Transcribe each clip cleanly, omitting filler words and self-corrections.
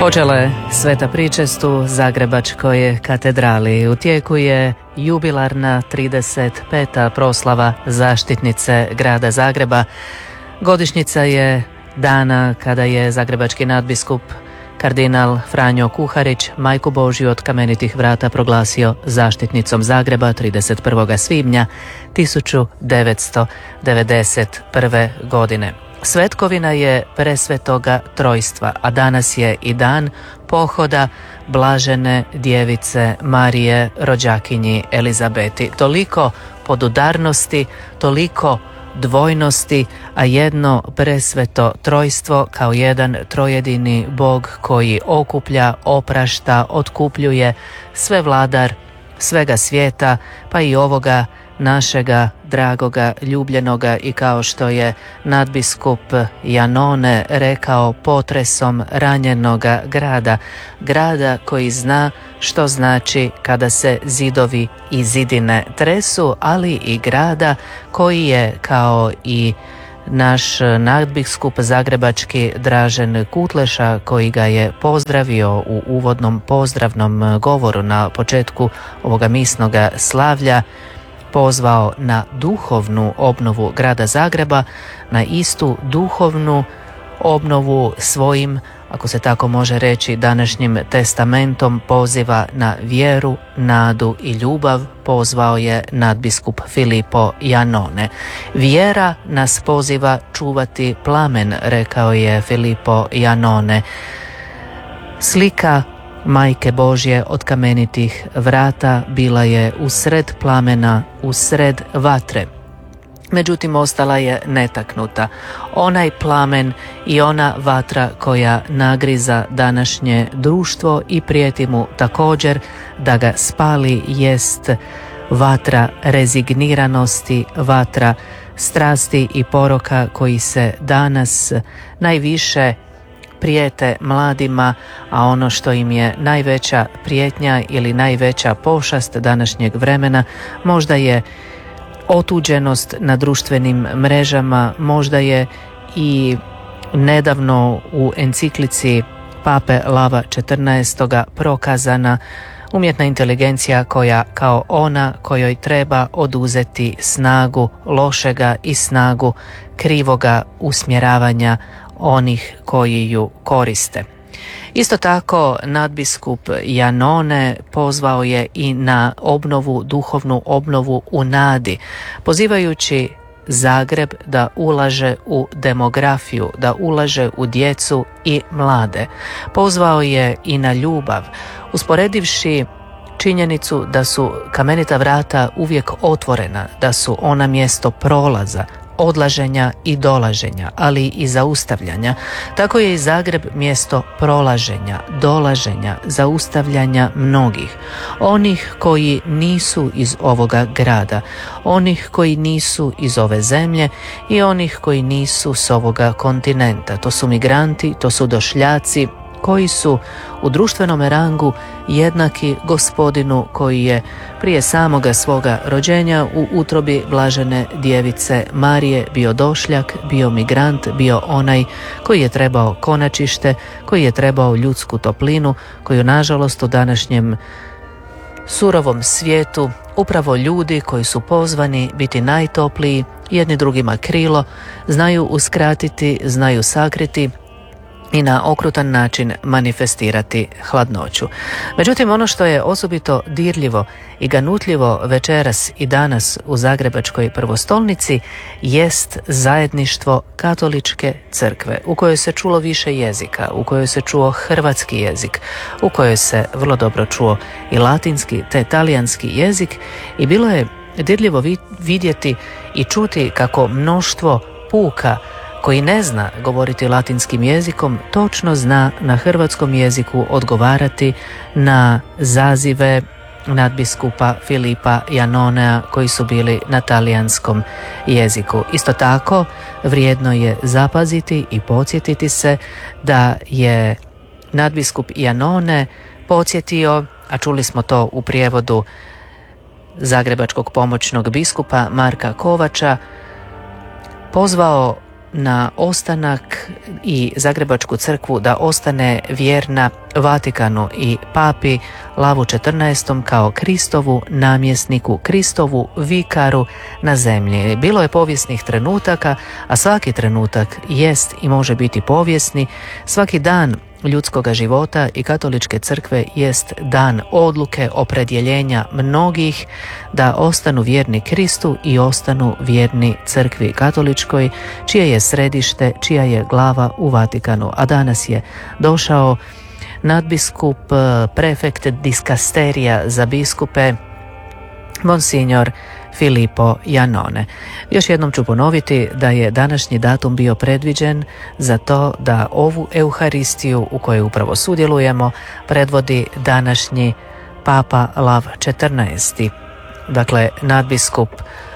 Počela je sveta pričest u Zagrebačkoj katedrali. U tijeku je jubilarna 35. proslava zaštitnice grada Zagreba. Godišnjica je dana kada je zagrebački nadbiskup kardinal Franjo Kuharić Majku Božju od Kamenitih vrata proglasio zaštitnicom Zagreba 31. svibnja 1991. godine. Svetkovina je presvetoga trojstva, a danas je i dan pohoda blažene djevice Marije rođakinji Elizabeti. Toliko podudarnosti, toliko dvojnosti, a jedno presveto trojstvo kao jedan trojedini Bog koji okuplja, oprašta, otkupljuje, sve vladar svega svijeta, pa i ovoga našega dragoga, ljubljenoga i kao što je nadbiskup Janone rekao, potresom ranjenoga grada koji zna što znači kada se zidovi i zidine tresu, ali i grada koji je kao i naš nadbiskup zagrebački Dražen Kutleša, koji ga je pozdravio u uvodnom pozdravnom govoru na početku ovoga misnoga slavlja, pozvao na duhovnu obnovu grada Zagreba, na istu duhovnu obnovu svojim, ako se tako može reći, današnjim testamentom poziva na vjeru, nadu i ljubav, pozvao je nadbiskup Filippo Janone. Vjera nas poziva čuvati plamen, rekao je Filippo Janone. Slika Majke Božje od Kamenitih vrata bila je usred plamena, usred vatre. Međutim, ostala je netaknuta. Onaj plamen i ona vatra koja nagriza današnje društvo i prijeti mu također da ga spali jest vatra rezigniranosti, vatra strasti i poroka koji se danas najviše prijete mladima, a ono što im je najveća prijetnja ili najveća pošast današnjeg vremena možda je otuđenost na društvenim mrežama, možda je i nedavno u enciklici Pape Lava XIV. Prokazana umjetna inteligencija koja kao ona kojoj treba oduzeti snagu lošega i snagu krivoga usmjeravanja onih koji ju koriste. Isto tako, nadbiskup Janone pozvao je i na obnovu, duhovnu obnovu u nadi, pozivajući Zagreb da ulaže u demografiju, da ulaže u djecu i mlade. Pozvao je i na ljubav, usporedivši činjenicu da su Kamenita vrata uvijek otvorena, da su ona mjesto prolaza, odlaženja i dolaženja, ali i zaustavljanja. Tako je i Zagreb mjesto prolaženja, dolaženja, zaustavljanja mnogih. Onih koji nisu iz ovoga grada, onih koji nisu iz ove zemlje i onih koji nisu s ovoga kontinenta. To su migranti, to su došljaci koji su u društvenom rangu jednaki Gospodinu koji je prije samoga svoga rođenja u utrobi blažene djevice Marije bio došljak, bio migrant, bio onaj koji je trebao konačište, koji je trebao ljudsku toplinu, koju nažalost u današnjem surovom svijetu upravo ljudi koji su pozvani biti najtopliji, jedni drugima krilo, znaju uskratiti, znaju sakriti i na okrutan način manifestirati hladnoću. Međutim, ono što je osobito dirljivo i ganutljivo večeras i danas u Zagrebačkoj prvostolnici jest zajedništvo katoličke crkve, u kojoj se čulo više jezika, u kojoj se čuo hrvatski jezik, u kojoj se vrlo dobro čuo i latinski te talijanski jezik, i bilo je dirljivo vidjeti i čuti kako mnoštvo puka koji ne zna govoriti latinskim jezikom točno zna na hrvatskom jeziku odgovarati na zazive nadbiskupa Filippa Janonea koji su bili na talijanskom jeziku. Isto tako vrijedno je zapaziti i podsjetiti se da je nadbiskup Janone podsjetio, a čuli smo to u prijevodu zagrebačkog pomoćnog biskupa Marka Kovača, pozvao na ostanak i Zagrebačku crkvu da ostane vjerna Vatikanu i papi Lavu XIV kao Kristovu namjesniku, Kristovu vikaru na zemlji. Bilo je povijesnih trenutaka, a svaki trenutak jest i može biti povijesni. Svaki dan ljudskoga života i katoličke crkve jest dan odluke, opredjeljenja mnogih da ostanu vjerni Kristu i ostanu vjerni crkvi katoličkoj, čije je središte, čija je glava u Vatikanu. A danas je došao nadbiskup, prefekt diskasterija za biskupe, Monsignor Filippo Iannone. Još jednom ću ponoviti da je današnji datum bio predviđen za to da ovu Euharistiju u kojoj upravo sudjelujemo predvodi današnji Papa Lav XIV. Dakle, nadbiskup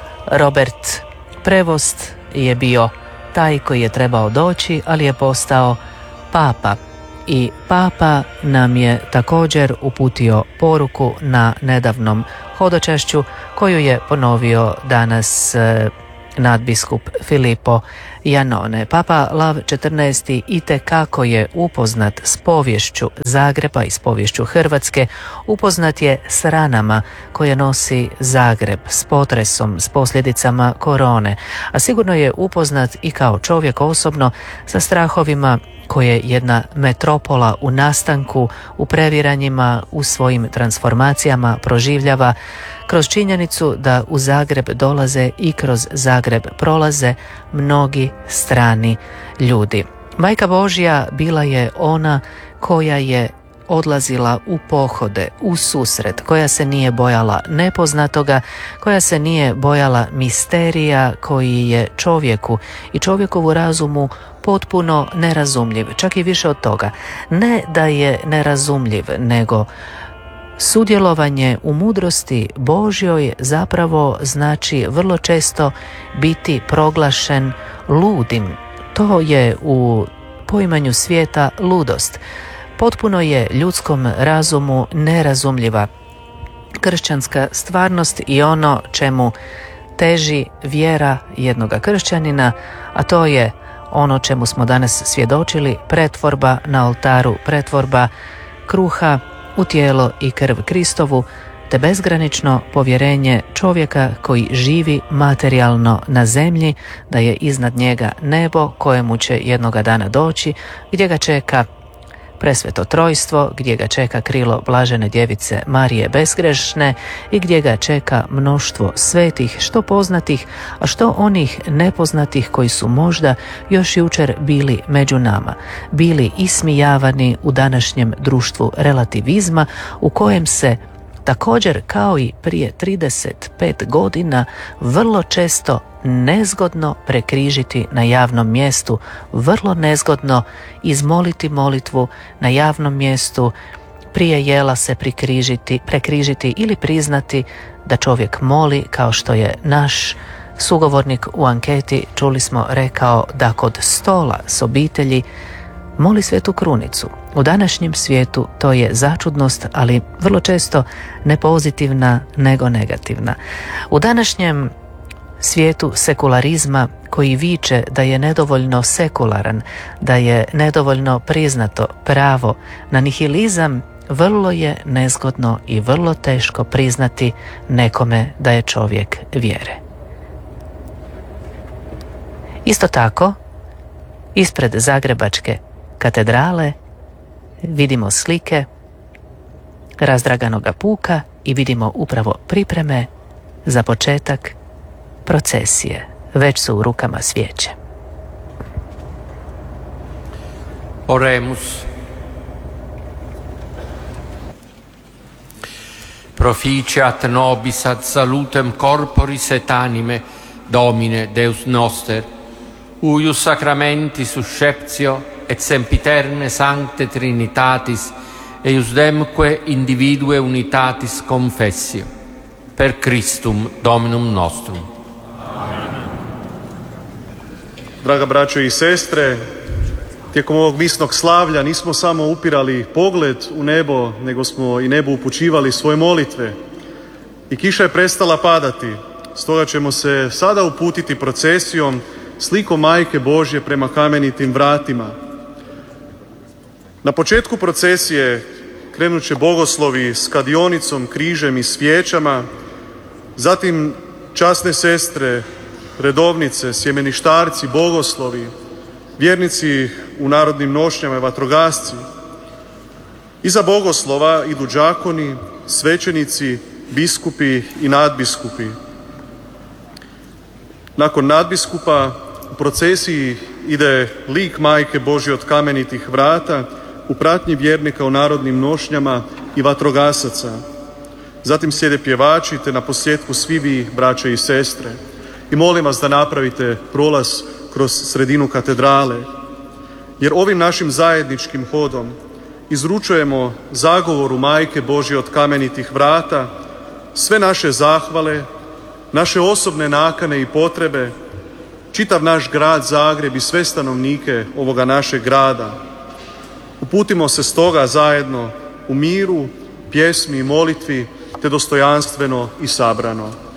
Robert Prevost je bio taj koji je trebao doći, ali je postao Papa. I Papa nam je također uputio poruku na nedavnom hodočašću koju je ponovio danas nadbiskup Filippo Iannone. Papa Lav XIV itekako je upoznat s poviješću Zagreba i s poviješću Hrvatske, upoznat je s ranama koje nosi Zagreb, s potresom, s posljedicama korone, a sigurno je upoznat i kao čovjek osobno sa strahovima koje jedna metropola u nastanku, u previranjima, u svojim transformacijama proživljava kroz činjenicu da u Zagreb dolaze i kroz Zagreb prolaze mnogi strani ljudi. Majka Božja bila je ona koja je odlazila u pohode, u susret, koja se nije bojala nepoznatoga, koja se nije bojala misterija koji je čovjeku i čovjekovu razumu potpuno nerazumljiv, čak i više od toga. Ne da je nerazumljiv, nego sudjelovanje u mudrosti Božjoj zapravo znači vrlo često biti proglašen ludim. To je u poimanju svijeta ludost. Potpuno je ljudskom razumu nerazumljiva kršćanska stvarnost i ono čemu teži vjera jednoga kršćanina, a to je ono čemu smo danas svjedočili, pretvorba na oltaru, pretvorba kruha u tijelo i krv Kristovu, te bezgranično povjerenje čovjeka koji živi materijalno na zemlji, da je iznad njega nebo kojemu će jednoga dana doći, gdje ga čeka presveto trojstvo, gdje ga čeka krilo blažene djevice Marije bezgrešne i gdje ga čeka mnoštvo svetih, što poznatih, a što onih nepoznatih koji su možda još jučer bili među nama, bili ismijavani u današnjem društvu relativizma u kojem se također kao i prije 35 godina vrlo često nezgodno prekrižiti na javnom mjestu, vrlo nezgodno izmoliti molitvu na javnom mjestu, prije jela se prekrižiti ili priznati da čovjek moli, kao što je naš sugovornik u anketi, čuli smo, rekao da kod stola s obitelji moli Svetu Krunicu. U današnjem svijetu to je začudnost, ali vrlo često ne pozitivna nego negativna. U današnjem svijetu sekularizma koji viče da je nedovoljno sekularan, da je nedovoljno priznato pravo na nihilizam, vrlo je nezgodno i vrlo teško priznati nekome da je čovjek vjere. Isto tako, ispred Zagrebačke katedrale vidimo slike razdraganoga puka i vidimo upravo pripreme za početak procesije. Već su u rukama svijeće. Oremus. Proficiat nobis ad salutem corporis et anime, Domine Deus noster, uius sacramentis susceptio et sempiterne sancte Trinitatis eiusdemque individue unitatis confessio, per Christum Dominum nostrum. Draga braćo i sestre, tijekom ovog misnog slavlja nismo samo upirali pogled u nebo, nego smo i nebu upućivali svoje molitve. I kiša je prestala padati, stoga ćemo se sada uputiti procesijom slikom Majke Božje prema kamenitim vratima. Na početku procesije krenut će bogoslovi s kadionicom, križem i svijećama, zatim časne sestre, redovnice, sjemeništarci, bogoslovi, vjernici u narodnim nošnjama i vatrogasci. Iza bogoslova idu đakoni, svećenici, biskupi i nadbiskupi. Nakon nadbiskupa u procesiji ide lik Majke Božje od kamenitih vrata u pratnji vjernika u narodnim nošnjama i vatrogasaca. Zatim slijede pjevači te na posljetku svi vi, braće i sestre. I molim vas da napravite prolaz kroz sredinu katedrale, jer ovim našim zajedničkim hodom izručujemo zagovoru Majke Božje od kamenitih vrata sve naše zahvale, naše osobne nakane i potrebe, čitav naš grad Zagreb i sve stanovnike ovoga našeg grada. Uputimo se stoga zajedno u miru, pjesmi i molitvi, te dostojanstveno i sabrano.